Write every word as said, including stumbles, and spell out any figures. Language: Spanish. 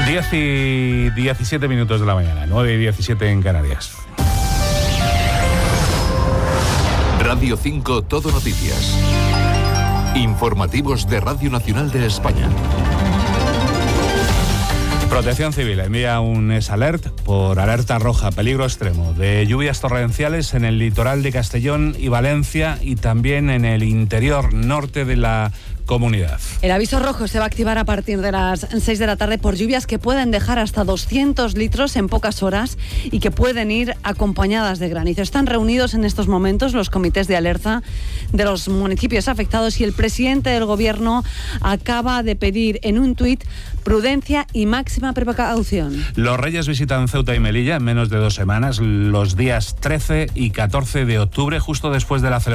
diez y diecisiete minutos de la mañana, nueve y diecisiete en Canarias. Radio cinco Todo Noticias. Informativos de Radio Nacional de España. Protección Civil envía un S Alert por alerta roja, peligro extremo, de lluvias torrenciales en el litoral de Castellón y Valencia y también en el interior norte de la comunidad. El aviso rojo se va a activar a partir de las seis de la tarde por lluvias que pueden dejar hasta doscientos litros en pocas horas y que pueden ir acompañadas de granizo. Están reunidos en estos momentos los comités de alerta de los municipios afectados y el presidente del gobierno acaba de pedir en un tuit prudencia y máxima precaución. Los Reyes visitan Ceuta y Melilla en menos de dos semanas, los días trece y catorce de octubre, justo después de la celebración